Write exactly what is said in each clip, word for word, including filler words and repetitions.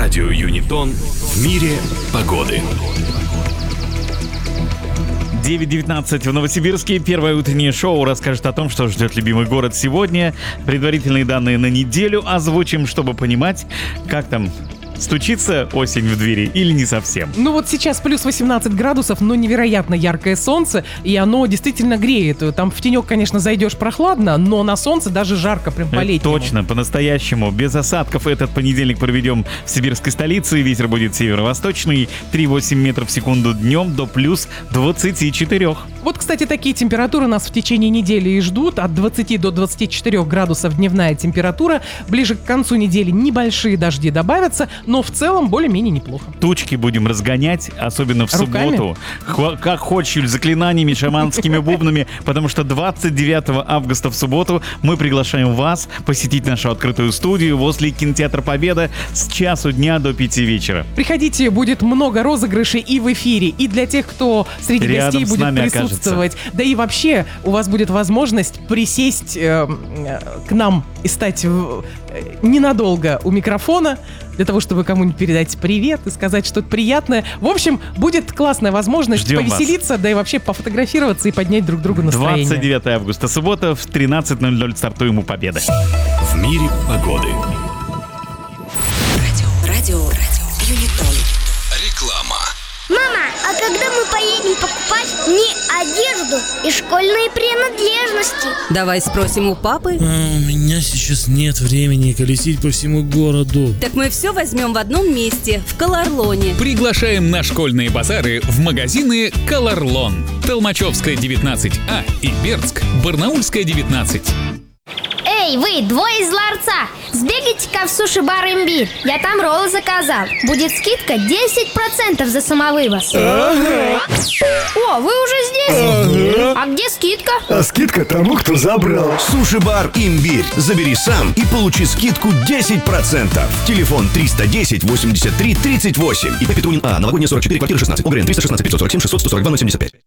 Радио Юнитон в мире погоды. девять девятнадцать в Новосибирске. Первое утреннее шоу расскажет о том, что ждет любимый город сегодня. Предварительные данные на неделю озвучим, чтобы понимать, как там стучится осень в двери или не совсем. Ну вот сейчас плюс восемнадцать градусов, но невероятно яркое солнце, и оно действительно греет. Там в тенек, конечно, зайдешь прохладно, но на солнце даже жарко, прям по-летнему. Точно, по-настоящему. Без осадков этот понедельник проведем в сибирской столице. Ветер будет северо-восточный, три целых восемь метров в секунду днем до плюс двадцати четырёх. Вот, кстати, такие температуры нас в течение недели и ждут. От двадцати до двадцати четырёх градусов дневная температура. Ближе к концу недели небольшие дожди добавятся, но в целом более-менее неплохо. Тучки будем разгонять, особенно в Руками? субботу. Х- как хочешь, Юль, заклинаниями, шаманскими бубнами, потому что двадцать девятого августа в субботу мы приглашаем вас посетить нашу открытую студию возле кинотеатра «Победа» с часу дня до пяти вечера. Приходите, будет много розыгрышей и в эфире, и для тех, кто среди Рядом гостей с будет нами присутствовать. Да и вообще у вас будет возможность присесть э, э, к нам и стать в, э, ненадолго у микрофона, для того, чтобы кому-нибудь передать привет и сказать что-то приятное. В общем, будет классная возможность Ждем повеселиться, вас. да и вообще пофотографироваться и поднять друг другу настроение. двадцать девятого августа, суббота, в тринадцать ноль ноль стартуем у «Победы». В мире погоды. Радио, радио, радио, Юнитон. Реклама. Мама, а когда мы поедем покупать не одежду и школьные принадлежности? Давай спросим у папы. А, у меня сейчас нет времени колесить по всему городу. Так мы все возьмем в одном месте, в Колорлоне. Приглашаем на школьные базары в магазины «Колорлон». Толмачевская, девятнадцать А и Бердск, Барнаульская, девятнадцать. Эй, вы, двое из ларца, сбегайте-ка в суши-бар «Имбирь». Я там роллы заказал. Будет скидка десять процентов за самовывоз. Ага. О, вы уже здесь? Ага. А где скидка? А скидка тому, кто забрал. Суши-бар «Имбирь». Забери сам и получи скидку десять процентов. Телефон триста десять восемьдесят три тридцать восемь. И Петунин А. Новогодняя сорок четыре, квартира шестнадцать. ОГРН триста шестнадцать пятьсот сорок семь шестьсот сто сорок два ноль семьдесят пять.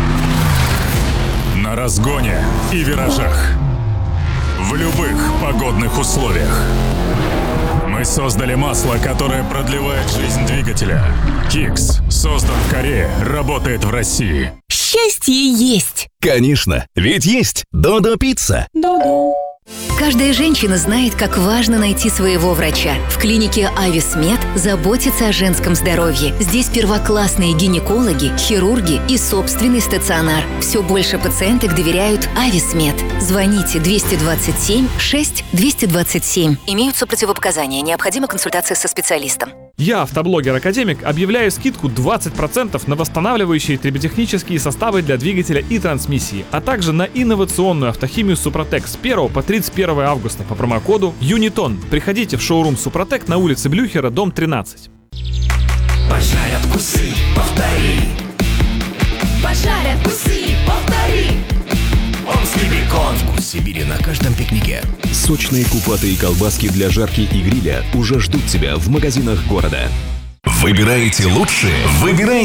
На разгоне и виражах. В любых погодных условиях. Мы создали масло, которое продлевает жизнь двигателя. Кикс создан в Корее, работает в России. Счастье есть. Конечно, ведь есть Додо Пицца. Ду-ду. Каждая женщина знает, как важно найти своего врача. В клинике Ависмед заботятся о женском здоровье. Здесь первоклассные гинекологи, хирурги и собственный стационар. Все больше пациенток доверяют Ависмед. Звоните двести двадцать семь шесть двести двадцать семь. Имеются противопоказания. Необходима консультация со специалистом. Я, автоблогер-академик, объявляю скидку двадцать процентов на восстанавливающие триботехнические составы для двигателя и трансмиссии, а также на инновационную автохимию Супротек с первого по тридцать первое августа по промокоду Юнитон. Приходите в шоурум Супротек на улице Блюхера, дом тринадцать. Пожарят вкусы, повтори. Пожарят вкусы, повтори. Омский бекон. Вкус Сибири на каждом пикнике. Сочные купатые колбаски для жарки и гриля уже ждут тебя в магазинах города. Выбираете лучшее? Выбирайте